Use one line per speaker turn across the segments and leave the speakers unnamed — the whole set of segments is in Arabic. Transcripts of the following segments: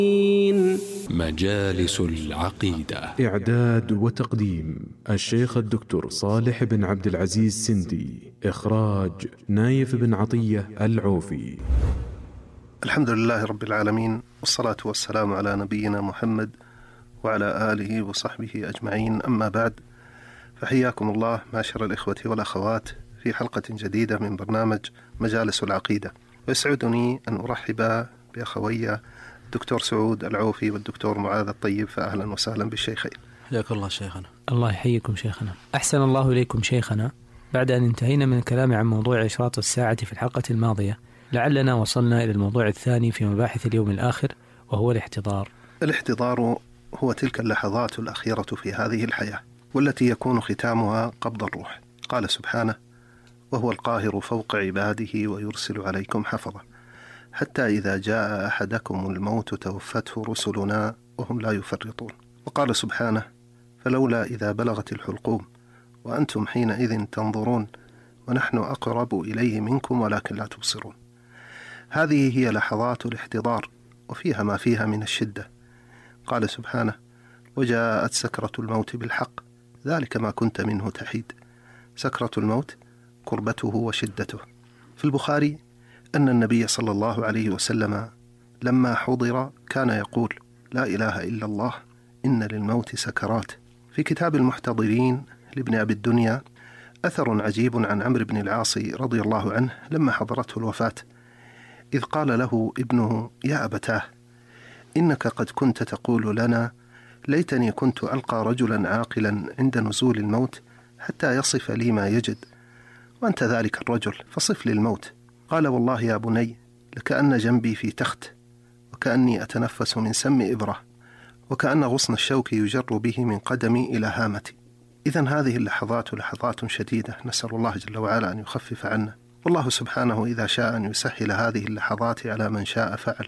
مجالس العقيدة.
إعداد وتقديم الشيخ الدكتور صالح بن عبد العزيز سندي. إخراج نايف بن عطية العوفي.
الحمد لله رب العالمين، والصلاة والسلام على نبينا محمد وعلى آله وصحبه أجمعين، أما بعد، فحياكم الله معشر الإخوة والأخوات في حلقة جديدة من برنامج مجالس العقيدة. ويسعدني أن أرحب بأخوي الدكتور سعود العوفي والدكتور معاذ الطيب، فأهلا وسهلا بالشيخين.
حياك الله شيخنا.
الله يحييكم شيخنا. أحسن الله إليكم شيخنا. بعد أن انتهينا من الكلام عن موضوع إشراط الساعة في الحلقة الماضية، لعلنا وصلنا إلى الموضوع الثاني في مباحث اليوم الآخر، وهو الاحتضار.
الاحتضار هو تلك اللحظات الأخيرة في هذه الحياة، والتي يكون ختامها قبض الروح. قال سبحانه: وهو القاهر فوق عباده ويرسل عليكم حفظة حتى إذا جاء أحدكم الموت توفته رسلنا وهم لا يفرطون. وقال سبحانه: فلولا إذا بلغت الحلقوم وأنتم حينئذ تنظرون ونحن أقرب إليه منكم ولكن لا تبصرون. هذه هي لحظات الاحتضار، وفيها ما فيها من الشدة. قال سبحانه: وجاءت سكرة الموت بالحق ذلك ما كنت منه تحيد. سكرة الموت كربته وشدته. في البخاري أن النبي صلى الله عليه وسلم لما حضر كان يقول: لا إله إلا الله إن للموت سكرات. في كتاب المحتضرين لابن أبي الدنيا أثر عجيب عن عمرو بن العاص رضي الله عنه لما حضرته الوفاة، إذ قال له ابنه: يا أبتاه، إنك قد كنت تقول لنا: ليتني كنت ألقى رجلا عاقلا عند نزول الموت حتى يصف لي ما يجد، وأنت ذلك الرجل فصف لي الموت. قال: والله يا بني، لكأن جنبي في تخت، وكأني أتنفس من سم إبرة، وكأن غصن الشوك يجر به من قدمي إلى هامتي. إذن هذه اللحظات لحظات شديدة، نسأل الله جل وعلا أن يخفف عنا. والله سبحانه إذا شاء أن يسهل هذه اللحظات على من شاء فعل.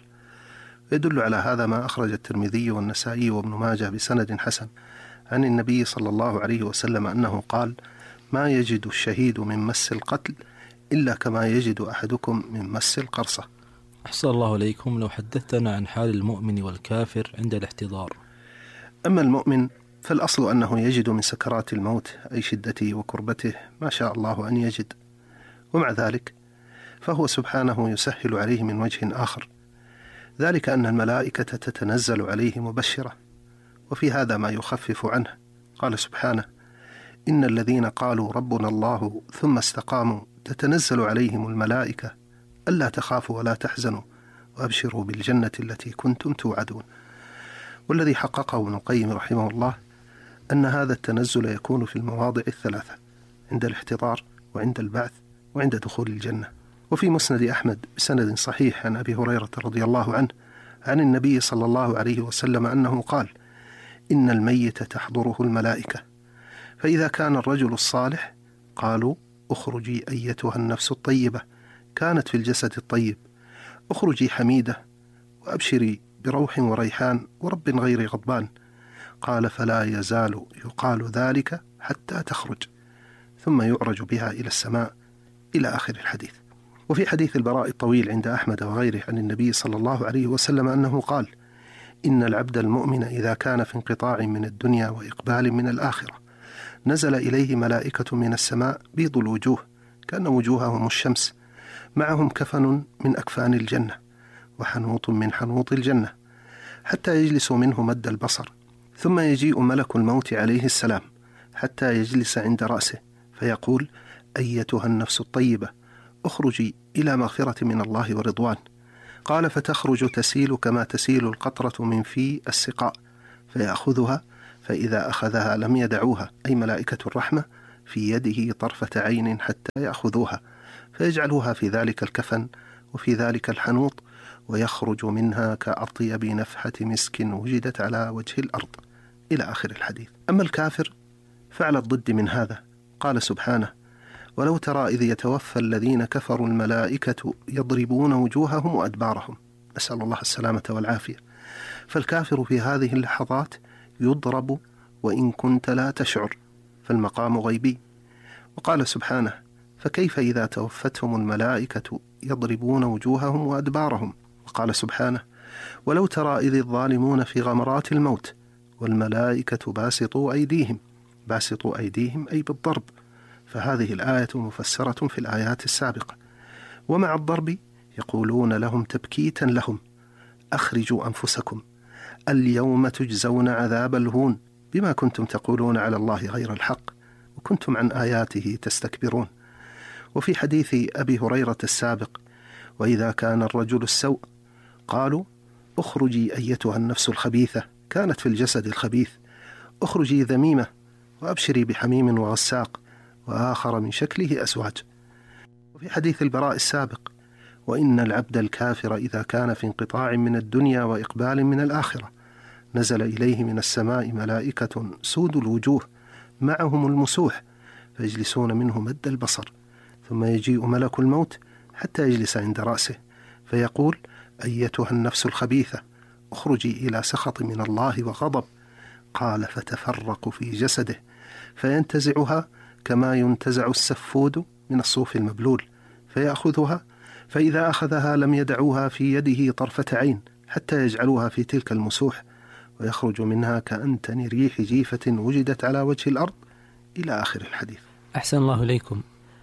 يدل على هذا ما أخرج الترمذي والنسائي وابن ماجه بسند حسن عن النبي صلى الله عليه وسلم أنه قال: ما يجد الشهيد من مس القتل إلا كما يجد أحدكم من مس القرصة.
أحسن الله إليكم، لو حدثتنا عن حال المؤمن والكافر عند الاحتضار.
أما المؤمن فالأصل أنه يجد من سكرات الموت أي شدته وكربته ما شاء الله أن يجد، ومع ذلك فهو سبحانه يسهل عليه من وجه آخر، ذلك أن الملائكة تتنزل عليه مبشرة، وفي هذا ما يخفف عنه. قال سبحانه: إن الذين قالوا ربنا الله ثم استقاموا تتنزل عليهم الملائكة ألا تخافوا ولا تحزنوا وأبشروا بالجنة التي كنتم توعدون. والذي حققه ابن القيم رحمه الله أن هذا التنزل يكون في المواضع الثلاثة: عند الاحتضار، وعند البعث، وعند دخول الجنة. وفي مسند أحمد بسند صحيح عن أبي هريرة رضي الله عنه عن النبي صلى الله عليه وسلم أنه قال: إن الميت تحضره الملائكة، فإذا كان الرجل الصالح قالوا: اخرجي أيتها النفس الطيبة كانت في الجسد الطيب، اخرجي حميدة وأبشري بروح وريحان ورب غير غضبان. قال: فلا يزال يقال ذلك حتى تخرج، ثم يعرج بها إلى السماء، إلى آخر الحديث. وفي حديث البراء الطويل عند أحمد وغيره عن النبي صلى الله عليه وسلم أنه قال: إن العبد المؤمن إذا كان في انقطاع من الدنيا وإقبال من الآخرة نزل إليه ملائكة من السماء بيض الوجوه كأن وجوههم الشمس، معهم كفن من أكفان الجنة وحنوط من حنوط الجنة، حتى يجلس منه مد البصر، ثم يجيء ملك الموت عليه السلام حتى يجلس عند رأسه فيقول: أيتها النفس الطيبة اخرجي إلى مغفرة من الله ورضوان. قال: فتخرج تسيل كما تسيل القطرة من في السقاء، فيأخذها، فإذا أخذها لم يدعوها، أي ملائكة الرحمة، في يده طرفة عين حتى يأخذوها، فيجعلوها في ذلك الكفن وفي ذلك الحنوط، ويخرج منها كأطيب نفحة مسك وجدت على وجه الأرض، إلى آخر الحديث. أما الكافر فعل الضد من هذا. قال سبحانه: ولو ترى إذ يتوفى الذين كفروا الملائكة يضربون وجوههم وأدبارهم، نسأل الله السلامة والعافية. فالكافر في هذه اللحظات يضرب وإن كنت لا تشعر، فالمقام غيبي. وقال سبحانه: فكيف إذا توفتهم الملائكة يضربون وجوههم وأدبارهم. وقال سبحانه: ولو ترى إذ الظالمون في غمرات الموت والملائكة باسطوا أيديهم أي بالضرب، فهذه الآية مفسرة في الآيات السابقة. ومع الضرب يقولون لهم تبكيتا لهم: أخرجوا أنفسكم اليوم تجزون عذاب الهون بما كنتم تقولون على الله غير الحق وكنتم عن آياته تستكبرون. وفي حديث أبي هريرة السابق: وإذا كان الرجل السوء قالوا: أخرجي أيتها النفس الخبيثة، كانت في الجسد الخبيث، أخرجي ذميمة وأبشري بحميم وغساق وآخر من شكله أزواج. وفي حديث البراء السابق: وإن العبد الكافر إذا كان في انقطاع من الدنيا وإقبال من الآخرة نزل إليه من السماء ملائكة سود الوجوه معهم المسوح فيجلسون منه مد البصر، ثم يجيء ملك الموت حتى يجلس عند رأسه فيقول: أيتها النفس الخبيثة اخرجي إلى سخط من الله وغضب. قال: فتفرق في جسده فينتزعها كما ينتزع السفود من الصوف المبلول، فيأخذها، فإذا أخذها لم يدعوها في يده طرفة عين حتى يجعلوها في تلك المسوح، ويخرج منها كأنتن ريح جيفة وجدت على وجه الأرض، إلى آخر الحديث.
أحسن الله إليكم.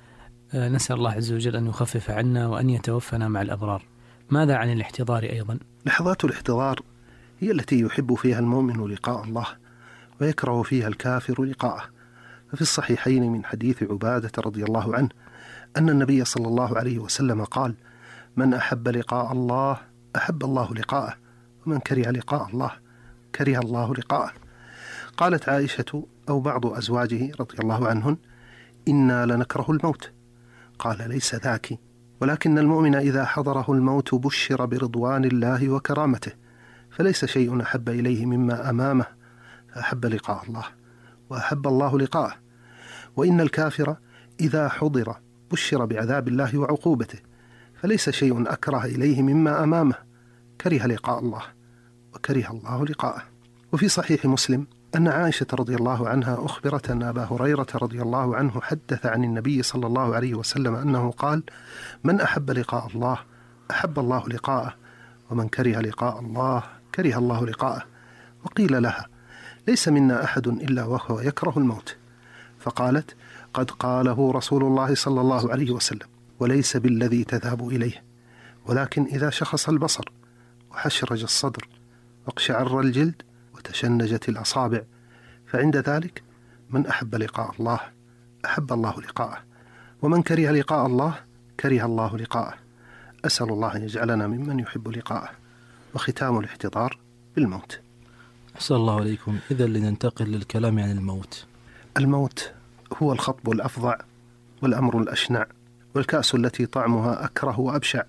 نسأل الله عز وجل أن يخفف عنا وأن يتوفنا مع الأبرار. ماذا عن الاحتضار أيضا؟
لحظات الاحتضار هي التي يحب فيها المؤمن لقاء الله ويكره فيها الكافر لقاءه. ففي الصحيحين من حديث عبادة رضي الله عنه أن النبي صلى الله عليه وسلم قال: من أحب لقاء الله أحب الله لقاءه، ومن كره لقاء الله كره الله لقاءه. قالت عائشة أو بعض أزواجه رضي الله عنهن: إنا لنكره الموت. قال: ليس ذاك، ولكن المؤمن إذا حضره الموت بشر برضوان الله وكرامته، فليس شيء أحب إليه مما أمامه، فأحب لقاء الله وأحب الله لقاءه. وإن الكافر إذا حضر بشر بعذاب الله وعقوبته، فليس شيء أكره إليه مما أمامه، كره لقاء الله وكره الله لقاءه. وفي صحيح مسلم أن عائشة رضي الله عنها أخبرت أن أبا هريرة رضي الله عنه حدث عن النبي صلى الله عليه وسلم أنه قال: من أحب لقاء الله أحب الله لقاءه، ومن كره لقاء الله كره الله لقاءه. وقيل لها: ليس منا أحد إلا وهو يكره الموت. فقالت: قد قاله رسول الله صلى الله عليه وسلم: وليس بالذي تذهب إليه، ولكن إذا شخص البصر وحشرج الصدر واقشعر الجلد وتشنجت الأصابع، فعند ذلك من أحب لقاء الله أحب الله لقاءه، ومن كره لقاء الله كره الله لقاءه. أسأل الله أن يجعلنا ممن يحب لقاءه. وختام الاحتضار بالموت.
أحسن الله عليكم. إذا لننتقل للكلام عن الموت.
الموت هو الخطب الأفظع والأمر الأشنع والكأس التي طعمها أكره وأبشع،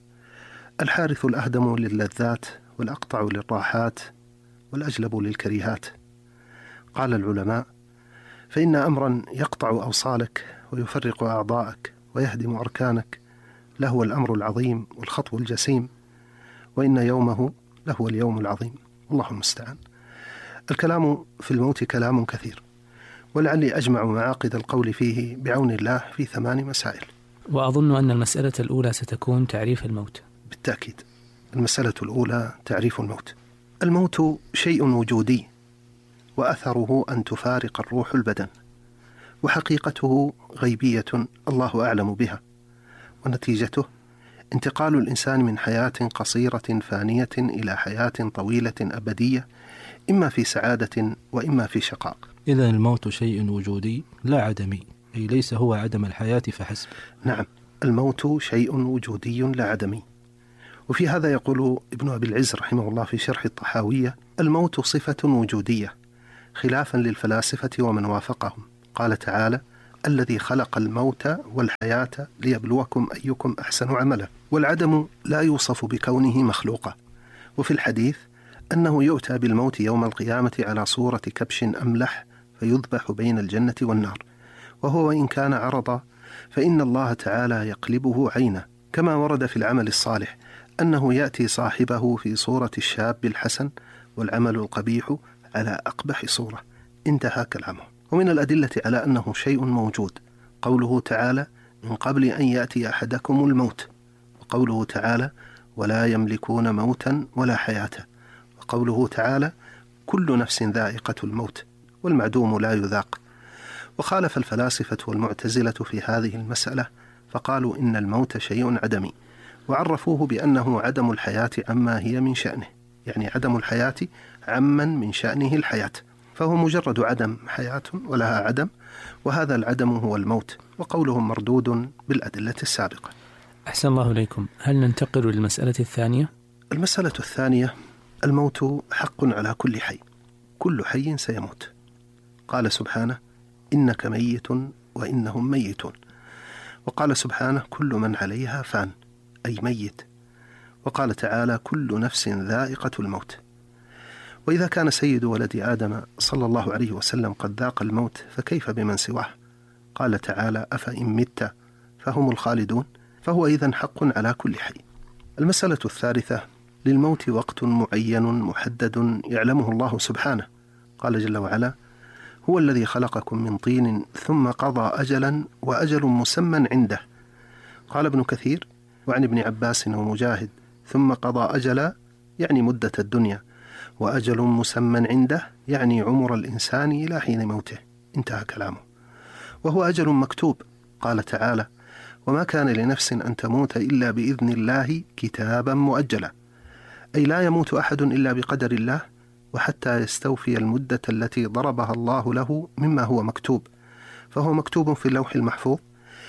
الحارث الأهدم للذات والأقطع للراحات والأجلب للكريهات. قال العلماء: فإن أمرا يقطع أوصالك ويفرق أعضاءك ويهدم أركانك لهو الأمر العظيم والخطو الجسيم، وإن يومه لهو اليوم العظيم، والله المستعان. الكلام في الموت كلام كثير، ولعلي أجمع معاقد القول فيه بعون الله في 8 مسائل.
وأظن أن المسألة الأولى ستكون تعريف الموت.
بالتأكيد. المسألة الأولى تعريف الموت. الموت شيء وجودي، وأثره أن تفارق الروح البدن، وحقيقته غيبية الله أعلم بها، ونتيجته انتقال الإنسان من حياة قصيرة فانية إلى حياة طويلة أبدية، إما في سعادة وإما في شقاء.
إذا الموت شيء وجودي لا عدمي، أي ليس هو عدم الحياة فحسب.
نعم، الموت شيء وجودي لا عدمي. وفي هذا يقول ابن أبي العز رحمه الله في شرح الطحاوية: الموت صفة وجودية، خلافا للفلاسفة ومن وافقهم. قال تعالى: الذي خلق الموت والحياة ليبلوكم أيكم أحسن عملا. والعدم لا يوصف بكونه مخلوقا. وفي الحديث أنه يؤتى بالموت يوم القيامة على صورة كبش أملح فيذبح بين الجنة والنار، وهو إن كان عرضا فإن الله تعالى يقلبه عينه، كما ورد في العمل الصالح أنه يأتي صاحبه في صورة الشاب الحسن والعمل القبيح على أقبح صورة. انتهى كلامه. ومن الأدلة على أنه شيء موجود قوله تعالى: من قبل أن يأتي أحدكم الموت، وقوله تعالى: ولا يملكون موتا ولا حياة. وقوله تعالى كل نفس ذائقة الموت والمعدوم لا يذاق. وخالف الفلاسفة والمعتزلة في هذه المسألة فقالوا إن الموت شيء عدمي، وعرفوه بأنه عدم الحياة عما هي من شأنه، يعني عدم الحياة عمن من شأنه الحياة، فهو مجرد عدم حياة ولها عدم، وهذا العدم هو الموت، وقولهم مردود بالأدلة السابقة.
أحسن الله إليكم. هل ننتقل للمسألة الثانية؟
المسألة الثانية: الموت حق على كل حي، كل حي سيموت. قال سبحانه إنك ميت وإنهم ميتون. وقال سبحانه كل من عليها فان، أي ميت. وقال تعالى كل نفس ذائقة الموت. وإذا كان سيد ولد آدم صلى الله عليه وسلم قد ذاق الموت فكيف بمن سواه؟ قال تعالى أفإن مت فهم الخالدون، فهو إذن حق على كل حي. المسألة الثالثة: للموت وقت معين محدد يعلمه الله سبحانه. قال جل وعلا هو الذي خلقكم من طين ثم قضى أجلا وأجل مسمى عنده. قال ابن كثير وعن ابن عباس ومجاهد ثم قضى أجلا يعني مدة الدنيا، وأجل مسمى عنده يعني عمر الإنسان إلى حين موته. انتهى كلامه. وهو أجل مكتوب. قال تعالى وما كان لنفس أن تموت إلا بإذن الله كتابا مؤجلا، أي لا يموت أحد إلا بقدر الله، وحتى يستوفي المدة التي ضربها الله له مما هو مكتوب، فهو مكتوب في اللوح المحفوظ،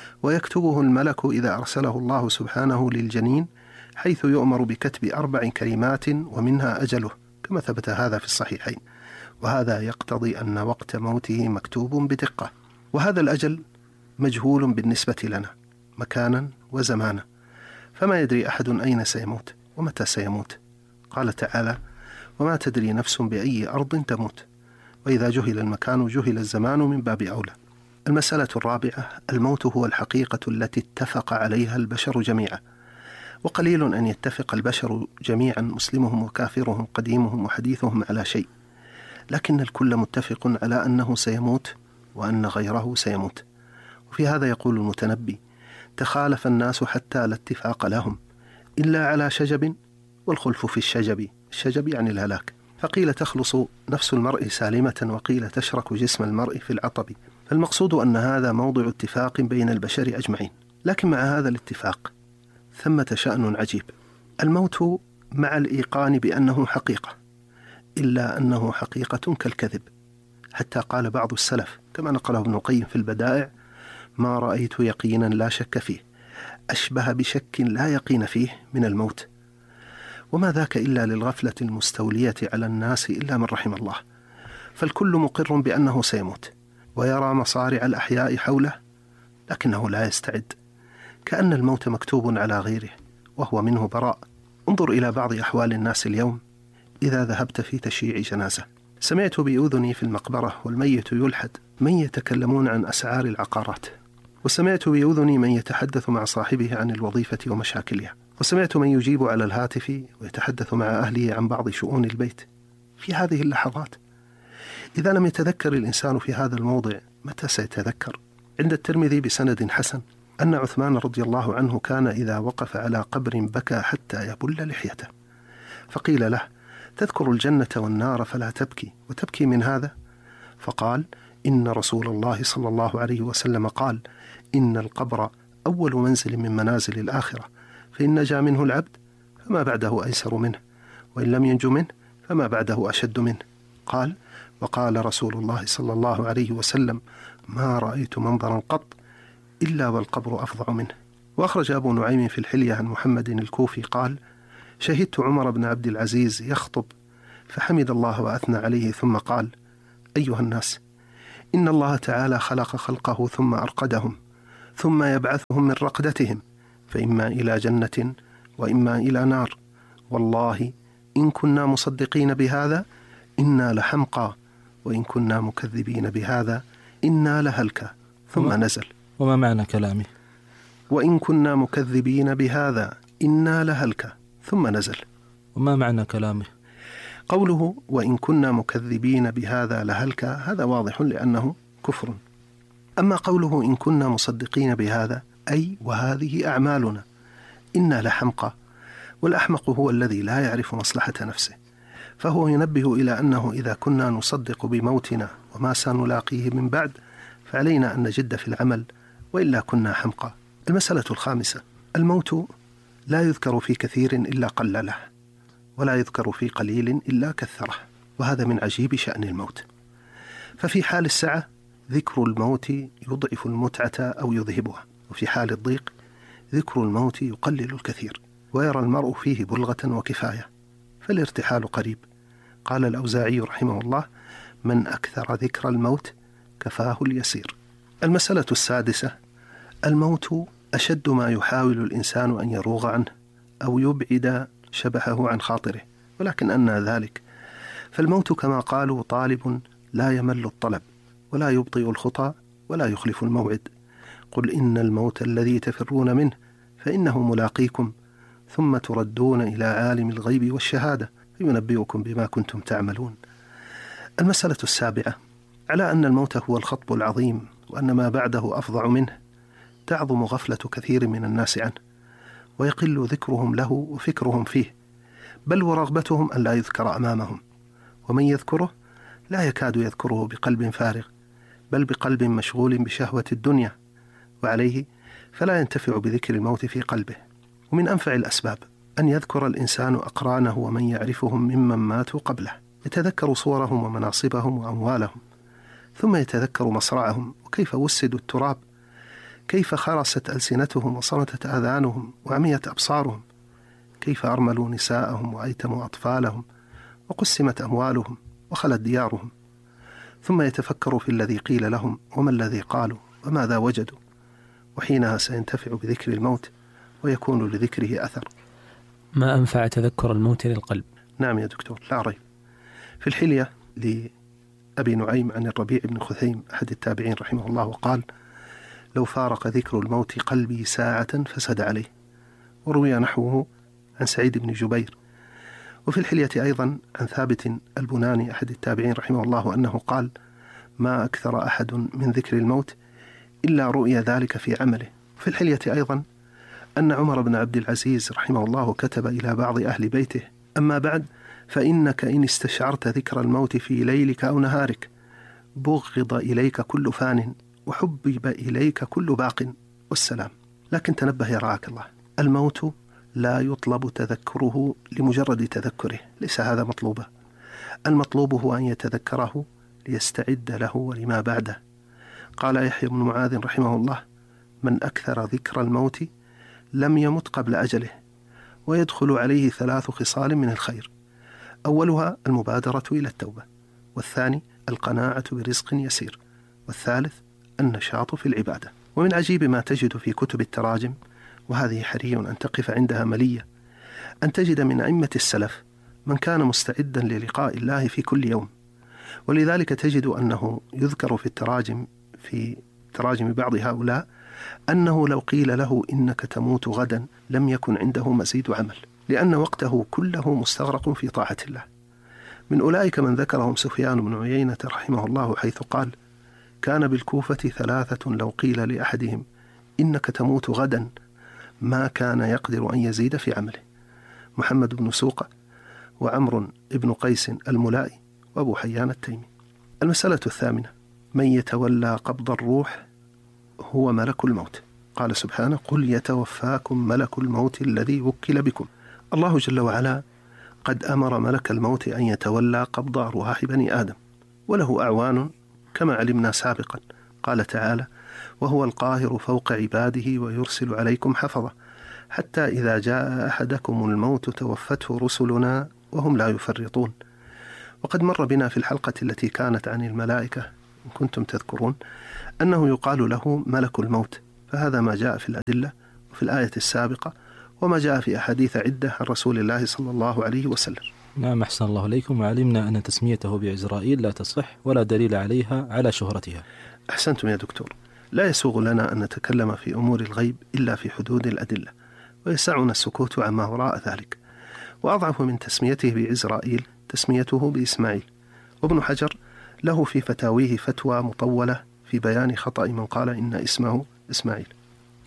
ويكتبه الملك إذا أرسله الله سبحانه للجنين، حيث يؤمر بكتب 4 كلمات ومنها أجله، كما ثبت هذا في الصحيحين. وهذا يقتضي أن وقت موته مكتوب بدقة. وهذا الأجل مجهول بالنسبة لنا مكانا وزمانا، فما يدري أحد أين سيموت ومتى سيموت. قال تعالى وما تدري نفس بأي أرض تموت، وإذا جهل المكان جهل الزمان من باب أولى. المسألة الرابعة: الموت هو الحقيقة التي اتفق عليها البشر جميعا، وقليل أن يتفق البشر جميعا مسلمهم وكافرهم قديمهم وحديثهم على شيء، لكن الكل متفق على أنه سيموت وأن غيره سيموت. وفي هذا يقول المتنبي تخالف الناس حتى لا اتفاق لهم إلا على شجب، والخلف في الشجب يعني الهلاك. فقيل تخلص نفس المرء سالمة، وقيل تشرك جسم المرء في العطب. فالمقصود أن هذا موضع اتفاق بين البشر أجمعين. لكن مع هذا الاتفاق ثمة شأن عجيب: الموت مع الإيقان بأنه حقيقة، إلا أنه حقيقة كالكذب. حتى قال بعض السلف كما نقله ابن القيم في البدائع ما رأيت يقينا لا شك فيه أشبه بشك لا يقين فيه من الموت. وما ذاك إلا للغفلة المستولية على الناس إلا من رحم الله، فالكل مقر بأنه سيموت ويرى مصارع الأحياء حوله، لكنه لا يستعد، كأن الموت مكتوب على غيره وهو منه براء. انظر إلى بعض أحوال الناس اليوم إذا ذهبت في تشييع جنازة. سمعت بأذني في المقبرة والميت يلحد من يتكلمون عن أسعار العقارات، وسمعت بأذني من يتحدث مع صاحبه عن الوظيفة ومشاكلها، وسمعت من يجيب على الهاتف ويتحدث مع أهله عن بعض شؤون البيت. في هذه اللحظات إذا لم يتذكر الإنسان في هذا الموضع متى سيتذكر؟ عند الترمذي بسند حسن أن عثمان رضي الله عنه كان إذا وقف على قبر بكى حتى يبل لحيته، فقيل له تذكر الجنة والنار فلا تبكي وتبكي من هذا؟ فقال إن رسول الله صلى الله عليه وسلم قال إن القبر أول منزل من منازل الآخرة، فإن نجا منه العبد فما بعده أيسر منه، وإن لم ينج منه فما بعده أشد منه. قال وقال رسول الله صلى الله عليه وسلم ما رأيت منظرا قط إلا والقبر أفظع منه. وأخرج أبو نعيم في الحلية عن محمد الكوفي قال شهدت عمر بن عبد العزيز يخطب فحمد الله وأثنى عليه ثم قال أيها الناس إن الله تعالى خلق خلقه ثم أرقدهم ثم يبعثهم من رقدتهم، فإما إلى جنة وإما إلى نار، والله إن كنا مصدقين بهذا إنا لحمقى، وإن كنا مكذبين بهذا إنا لهلكى. ثم نزل.
وما معنى كلامه؟
وإن كنا مكذبين بهذا إنا لهلكى. ثم نزل.
وما معنى كلامه؟
قوله وإن كنا مكذبين بهذا لهلكى هذا واضح لأنه كفر. أما قوله إن كنا مصدقين بهذا أي وهذه أعمالنا إنا لحمقى، والأحمق هو الذي لا يعرف مصلحة نفسه، فهو ينبه إلى أنه إذا كنا نصدق بموتنا وما سنلاقيه من بعد فعلينا أن نجد في العمل وإلا كنا حمقى. المسألة الخامسة: الموت لا يذكر في كثير إلا قلله، ولا يذكر في قليل إلا كثره، وهذا من عجيب شأن الموت. ففي حال السعة ذكر الموت يضعف المتعة أو يذهبها، وفي حال الضيق ذكر الموت يقلل الكثير، ويرى المرء فيه بلغة وكفاية، فالارتحال قريب. قال الأوزاعي رحمه الله: من أكثر ذكر الموت كفاه اليسير. المسألة السادسة: الموت أشد ما يحاول الإنسان أن يروغ عنه أو يبعد شبهه عن خاطره، ولكن أنى ذلك، فالموت كما قالوا طالب لا يمل الطلب ولا يبطئ الخطى ولا يخلف الموعد. قل إن الموت الذي تفرون منه فإنه ملاقيكم ثم تردون إلى عالم الغيب والشهادة فينبئكم بما كنتم تعملون. المسألة السابعة: على أن الموت هو الخطب العظيم وأن ما بعده أفظع منه، تعظم غفلة كثير من الناس عنه، ويقل ذكرهم له وفكرهم فيه، بل ورغبتهم أن لا يذكر أمامهم، ومن يذكره لا يكاد يذكره بقلب فارغ، بل بقلب مشغول بشهوة الدنيا، وعليه فلا ينتفع بذكر الموت في قلبه. ومن أنفع الأسباب أن يذكر الإنسان أقرانه ومن يعرفهم ممن ماتوا قبله، يتذكر صورهم ومناصبهم وأموالهم، ثم يتذكر مصرعهم وكيف وسدوا التراب، كيف خرست ألسنتهم وصمتت آذانهم وعميت أبصارهم، كيف أرملوا نساءهم وأيتموا أطفالهم وقسمت أموالهم وخلت ديارهم، ثم يتفكر في الذي قيل لهم وما الذي قالوا وماذا وجدوا، وحينها سينتفع بذكر الموت ويكون لذكره أثر.
ما أنفع تذكر الموت للقلب؟
نعم يا دكتور، لا ريب. في الحلية لأبي نعيم عن الربيع بن خثيم أحد التابعين رحمه الله وقال: لو فارق ذكر الموت قلبي ساعة فسد عليه. وروي نحوه عن سعيد بن جبير. وفي الحلية أيضا عن ثابت البناني أحد التابعين رحمه الله أنه قال: ما أكثر أحد من ذكر الموت إلا رؤي ذلك في عمله. في الحلية أيضا أن عمر بن عبد العزيز رحمه الله كتب إلى بعض أهل بيته: أما بعد فإنك إن استشعرت ذكر الموت في ليلك أو نهارك بغض إليك كل فان وحبب إليك كل باق والسلام. لكن تنبه يرعاك الله، الموت لا يطلب تذكره لمجرد تذكره، ليس هذا مطلوبه. المطلوب هو أن يتذكره ليستعد له ولما بعده. قال يحيى بن معاذ رحمه الله: من أكثر ذكر الموت لم يمت قبل أجله، ويدخل عليه 3 خصال من الخير: أولها المبادرة إلى التوبة، والثاني القناعة برزق يسير، والثالث النشاط في العبادة. ومن عجيب ما تجد في كتب التراجم، وهذه حري أن تقف عندها ملية، أن تجد من أئمة السلف من كان مستعدا للقاء الله في كل يوم. ولذلك تجد أنه يذكر في تراجم بعض هؤلاء أنه لو قيل له إنك تموت غدا لم يكن عنده مزيد عمل، لأن وقته كله مستغرق في طاعة الله. من أولئك من ذكرهم سفيان بن عيينة رحمه الله، حيث قال: كان بالكوفة 3 لو قيل لأحدهم إنك تموت غدا ما كان يقدر أن يزيد في عمله: محمد بن سوقة، وعمر بن قيس الملائي، وأبو حيان التيمي. المسألة الثامنة: من يتولى قبض الروح هو ملك الموت. قال سبحانه: قل يتوفاكم ملك الموت الذي وكل بكم. الله جل وعلا قد أمر ملك الموت أن يتولى قبض أرواح بني آدم، وله أعوان كما علمنا سابقا. قال تعالى: وهو القاهر فوق عباده ويرسل عليكم حفظة حتى إذا جاء أحدكم الموت توفته رسلنا وهم لا يفرطون. وقد مر بنا في الحلقة التي كانت عن الملائكة إن كنتم تذكرون أنه يقال له ملك الموت، فهذا ما جاء في الأدلة وفي الآية السابقة، وما جاء في أحاديث عدة عن رسول الله صلى الله عليه وسلم.
نعم، أحسن الله إليكم. وعلمنا أن تسميته بعزرائيل لا تصح ولا دليل عليها على شهرتها.
أحسنتم يا دكتور. لا يسوغ لنا أن نتكلم في أمور الغيب إلا في حدود الأدلة، ويسعنا السكوت عما وراء ذلك. وأضعف من تسميته بعزرائيل تسميته بإسماعيل. وابن حجر له في فتاويه فتوى مطولة في بيان خطأ من قال إن اسمه إسماعيل.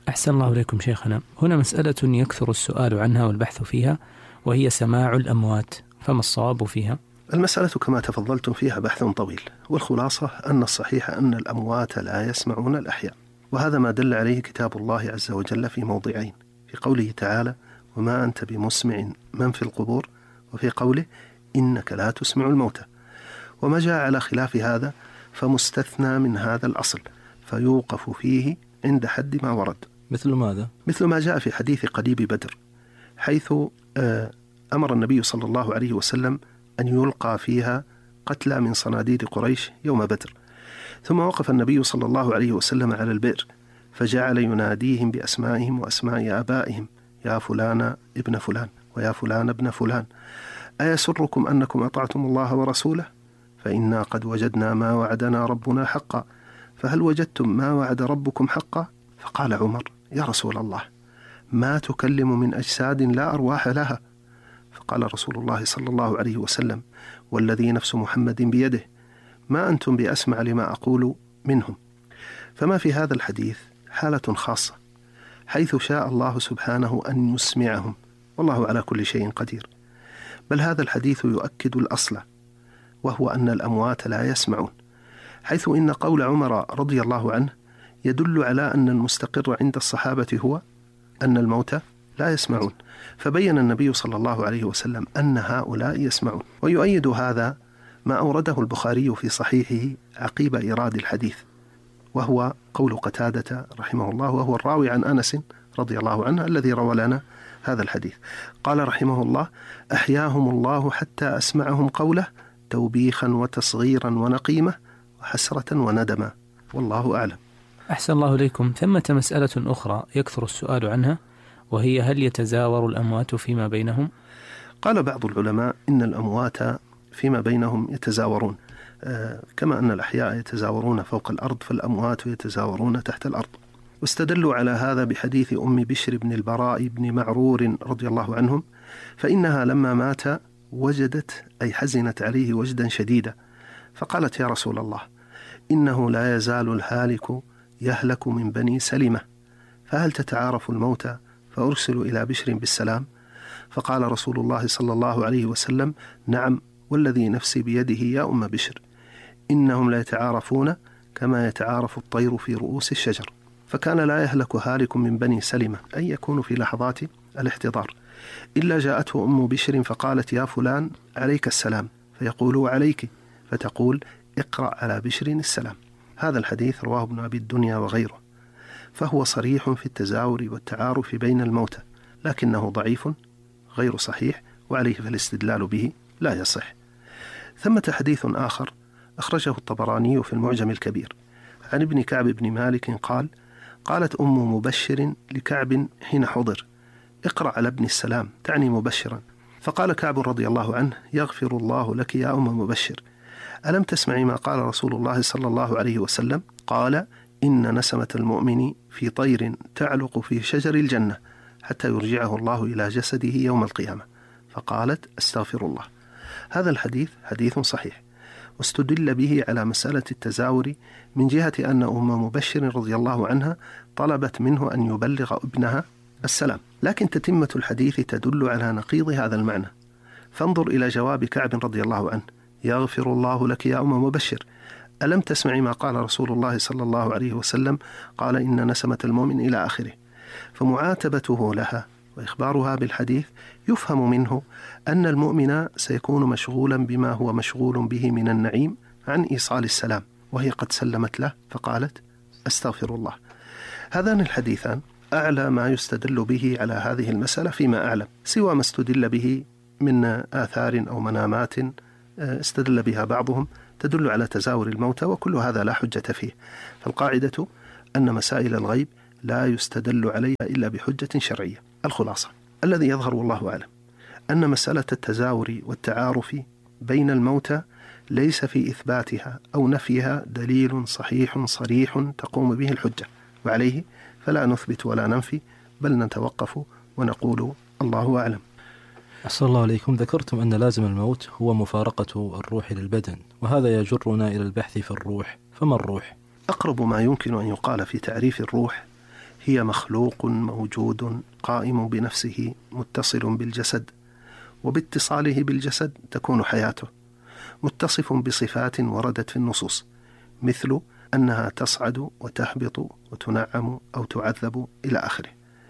أحسن الله إليكم شيخنا. هنا مسألة يكثر السؤال عنها والبحث فيها، وهي سماع الأموات، فما الصواب فيها؟
المسألة كما تفضلتم فيها بحث طويل، والخلاصة أن الصحيح أن الأموات لا يسمعون الأحياء، وهذا ما دل عليه كتاب الله عز وجل في موضعين، في قوله تعالى وما أنت بمسمع من في القبور، وفي قوله إنك لا تسمع الموتى. وما جاء على خلاف هذا فمستثنى من هذا الأصل، فيوقف فيه عند حد ما ورد.
مثل ماذا؟
مثل ما جاء في حديث قليب بدر، حيث أمر النبي صلى الله عليه وسلم أن يلقى فيها قتلى من صناديد قريش يوم بدر، ثم وقف النبي صلى الله عليه وسلم على البئر فجعل يناديهم بأسمائهم وأسماء آبائهم، يا فلان ابن فلان ويا فلان ابن فلان، أيسركم أنكم أطعتم الله ورسوله؟ فإنا قد وجدنا ما وعدنا ربنا حقا، فهل وجدتم ما وعد ربكم حقا؟ فقال عمر يا رسول الله ما تكلم من أجساد لا أرواح لها؟ فقال رسول الله صلى الله عليه وسلم والذي نفس محمد بيده ما أنتم بأسمع لما أقول منهم. فما في هذا الحديث حالة خاصة، حيث شاء الله سبحانه أن يسمعهم، والله على كل شيء قدير. بل هذا الحديث يؤكد الأصل، وهو أن الأموات لا يسمعون، حيث إن قول عمر رضي الله عنه يدل على أن المستقر عند الصحابة هو أن الموتى لا يسمعون، فبين النبي صلى الله عليه وسلم أن هؤلاء يسمعون. ويؤيد هذا ما أورده البخاري في صحيحه عقيب إيراد الحديث، وهو قول قتادة رحمه الله، وهو الراوي عن أنس رضي الله عنه الذي روى لنا هذا الحديث. قال رحمه الله أحياهم الله حتى أسمعهم قوله توبيخا وتصغيرا ونقيمة وحسرة وندما، والله أعلم.
أحسن الله إليكم. ثمة مسألة أخرى يكثر السؤال عنها، وهي هل يتزاور الأموات فيما بينهم؟
قال بعض العلماء إن الأموات فيما بينهم يتزاورون، كما أن الأحياء يتزاورون فوق الأرض، فالأموات يتزاورون تحت الأرض. واستدلوا على هذا بحديث أم بشر بن البراء بن معرور رضي الله عنهم، فإنها لما مات وجدت أي حزنت عليه وجدا شديدا، فقالت يا رسول الله إنه لا يزال الهالك يهلك من بني سلمة، فهل تتعارف الموتى فأرسل إلى بشر بالسلام؟ فقال رسول الله صلى الله عليه وسلم نعم والذي نفسي بيده يا أم بشر إنهم لا يتعارفون كما يتعارف الطير في رؤوس الشجر. فكان لا يهلك هالك من بني سلمة أي يكون في لحظات الاحتضار إلا جاءته أم بشر فقالت يا فلان عليك السلام، فيقول وعليك، فتقول اقرأ على بشر السلام. هذا الحديث رواه ابن أبي الدنيا وغيره، فهو صريح في التزاور والتعارف بين الموتى، لكنه ضعيف غير صحيح، وعليه فالاستدلال به لا يصح. ثمة حديث آخر أخرجه الطبراني في المعجم الكبير عن ابن كعب بن مالك قال قالت أم مبشر لكعب حين حضر اقرأ على ابن السلام، تعني مبشرا، فقال كعب رضي الله عنه يغفر الله لك يا أم مبشر، ألم تسمعي ما قال رسول الله صلى الله عليه وسلم؟ قال إن نسمة المؤمن في طير تعلق في شجر الجنة حتى يرجعه الله إلى جسده يوم القيامة. فقالت استغفر الله. هذا الحديث حديث صحيح، واستدل به على مسألة التزاور من جهة أن أم مبشر رضي الله عنها طلبت منه أن يبلغ ابنها السلام، لكن تتمة الحديث تدل على نقيض هذا المعنى. فانظر إلى جواب كعب رضي الله عنه يغفر الله لك يا أم مبشر، ألم تسمعي ما قال رسول الله صلى الله عليه وسلم؟ قال إن نسمة المؤمن إلى آخره. فمعاتبته لها وإخبارها بالحديث يفهم منه أن المؤمن سيكون مشغولا بما هو مشغول به من النعيم عن إيصال السلام، وهي قد سلمت له فقالت أستغفر الله. هذان الحديثان أعلى ما يستدل به على هذه المسألة فيما أعلم، سوى ما استدل به من آثار أو منامات استدل بها بعضهم تدل على تزاور الموتى، وكل هذا لا حجة فيه. فالقاعدة أن مسائل الغيب لا يستدل عليها إلا بحجة شرعية. الخلاصة الذي يظهر والله أعلم أن مسألة التزاور والتعارف بين الموتى ليس في إثباتها أو نفيها دليل صحيح صريح تقوم به الحجة، وعليه فلا نثبت ولا ننفي، بل نتوقف ونقول الله أعلم.
أحسن الله عليكم. ذكرتم أن لازم الموت هو مفارقة الروح للبدن، وهذا يجرنا إلى البحث في الروح، فما الروح؟
أقرب ما يمكن أن يقال في تعريف الروح هي مخلوق موجود قائم بنفسه متصل بالجسد، وباتصاله بالجسد تكون حياته، متصف بصفات وردت في النصوص، مثل أنها تصعد وتهبط وتنعم أو تعذب إلى آخره.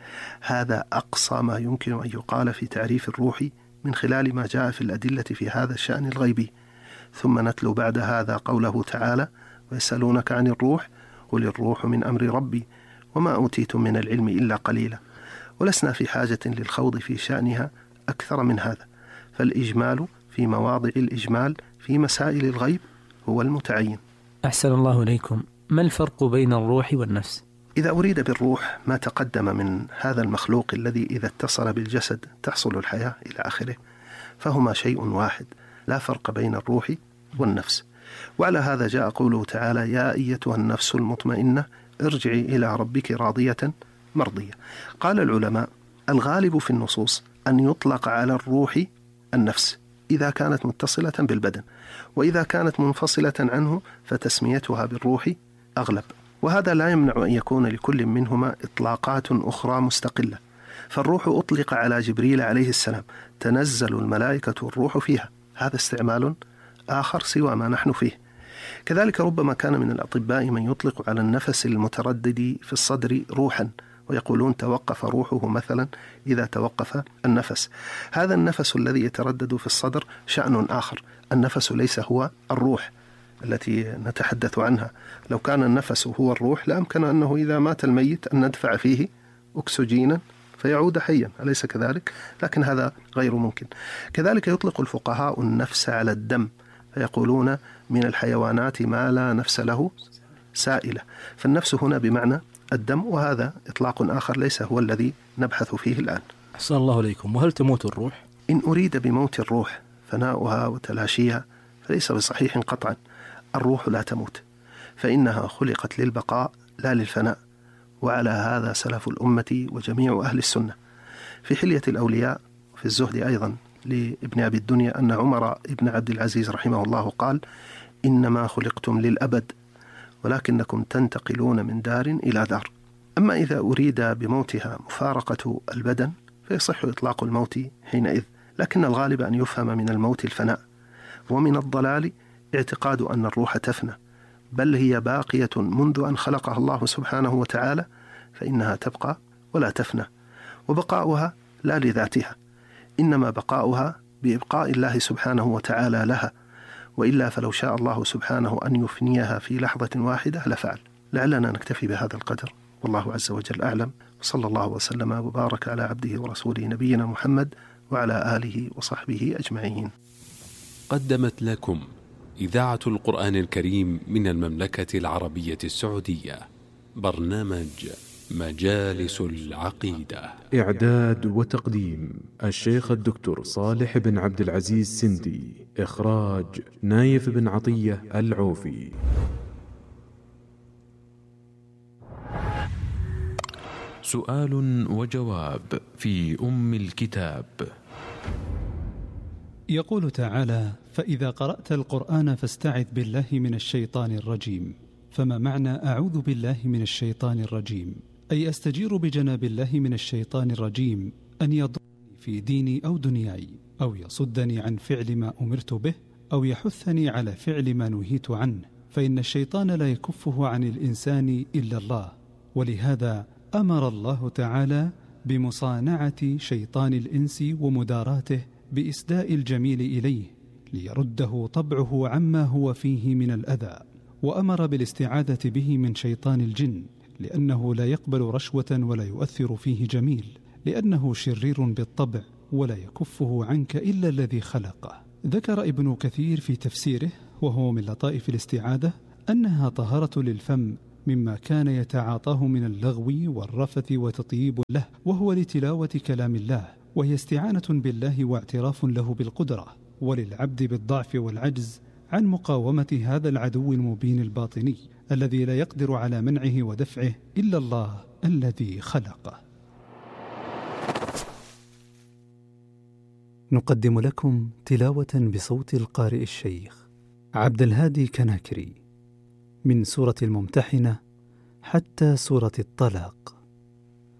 هذا أقصى ما يمكن أن يقال في تعريف الروح من خلال ما جاء في الأدلة في هذا الشأن الغيبي. ثم نتلو بعد هذا قوله تعالى: ويسألونك عن الروح قل الروح من أمر ربي وما أوتيتم من العلم إلا قليلا. ولسنا في حاجة للخوض في شأنها أكثر من هذا، فالإجمال في مواضع الإجمال في مسائل الغيب هو المتعين.
أحسن الله إليكم. ما الفرق بين الروح والنفس؟
إذا أريد بالروح ما تقدم من هذا المخلوق الذي إذا اتصل بالجسد تحصل الحياة إلى آخره، فهما شيء واحد، لا فرق بين الروح والنفس. وعلى هذا جاء قوله تعالى: يا أيتها النفس المطمئنة ارجعي إلى ربك راضية مرضية. قال العلماء: الغالب في النصوص أن يطلق على الروح النفس إذا كانت متصلة بالبدن، وإذا كانت منفصلة عنه فتسميتها بالروح أغلب. وهذا لا يمنع أن يكون لكل منهما إطلاقات أخرى مستقلة. فالروح أطلق على جبريل عليه السلام، تنزل الملائكة والروح فيها، هذا استعمال آخر سوى ما نحن فيه. كذلك ربما كان من الأطباء من يطلق على النفس المتردد في الصدر روحا، ويقولون توقف روحه مثلا إذا توقف النفس. هذا النفس الذي يتردد في الصدر شأن آخر، النفس ليس هو الروح التي نتحدث عنها. لو كان النفس هو الروح لأمكن أنه إذا مات الميت أن ندفع فيه أكسجينا فيعود حيا، أليس كذلك؟ لكن هذا غير ممكن. كذلك يطلق الفقهاء النفس على الدم، فيقولون من الحيوانات ما لا نفس له سائلة، فالنفس هنا بمعنى الدم، وهذا إطلاق آخر ليس هو الذي نبحث فيه الآن.
أحسن الله إليكم. وهل تموت الروح؟
إن أريد بموت الروح فناؤها وتلاشيها فليس بصحيح قطعا. الروح لا تموت، فإنها خلقت للبقاء لا للفناء، وعلى هذا سلف الأمة وجميع أهل السنة. في حلية الأولياء في الزهد أيضا لابن أبي الدنيا أن عمر بن عبد العزيز رحمه الله قال: إنما خلقتم للأبد ولكنكم تنتقلون من دار إلى دار. أما إذا أريد بموتها مفارقة البدن فيصح إطلاق الموت حينئذ، لكن الغالب أن يفهم من الموت الفناء. ومن الضلال اعتقاد أن الروح تفنى، بل هي باقية منذ أن خلقها الله سبحانه وتعالى، فإنها تبقى ولا تفنى، وبقاؤها لا لذاتها، إنما بقاؤها بإبقاء الله سبحانه وتعالى لها، وإلا فلو شاء الله سبحانه أن يفنيها في لحظة واحدة لفعل. لعلنا نكتفي بهذا القدر، والله عز وجل أعلم، وصلى الله وسلم وبارك على عبده ورسوله نبينا محمد وعلى آله وصحبه أجمعين.
قدمت لكم إذاعة القرآن الكريم من المملكة العربية السعودية برنامج مجالس العقيدة.
إعداد وتقديم الشيخ الدكتور صالح بن عبد العزيز سندي. إخراج نايف بن عطية العوفي.
سؤال وجواب في أم الكتاب.
يقول تعالى: فإذا قرأت القرآن فاستعذ بالله من الشيطان الرجيم. فما معنى أعوذ بالله من الشيطان الرجيم؟ أي أستجير بجناب الله من الشيطان الرجيم أن يضرني في ديني أو دنياي، أو يصدني عن فعل ما أمرت به، أو يحثني على فعل ما نهيت عنه، فإن الشيطان لا يكفه عن الإنسان إلا الله. ولهذا أمر الله تعالى بمصانعة شيطان الإنس ومداراته بإسداء الجميل إليه ليرده طبعه عما هو فيه من الأذى، وأمر بالاستعاذة به من شيطان الجن، لأنه لا يقبل رشوة ولا يؤثر فيه جميل، لأنه شرير بالطبع ولا يكفه عنك إلا الذي خلقه. ذكر ابن كثير في تفسيره، وهو من لطائف الاستعاذة، أنها طهارة للفم مما كان يتعاطاه من اللغو والرفث وتطيب له، وهو لتلاوة كلام الله، وهي استعانة بالله واعتراف له بالقدرة، وللعبد بالضعف والعجز عن مقاومة هذا العدو المبين الباطني الذي لا يقدر على منعه ودفعه إلا الله الذي خلقه. نقدم لكم تلاوة بصوت القارئ الشيخ عبد الهادي كناكري من سورة الممتحنة حتى سورة الطلاق.